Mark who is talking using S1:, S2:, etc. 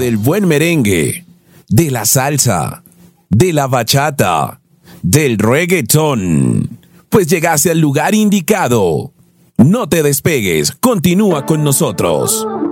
S1: del buen merengue, de la salsa, de la bachata, del reggaetón. Pues llegaste al lugar indicado. No te despegues, continúa con nosotros.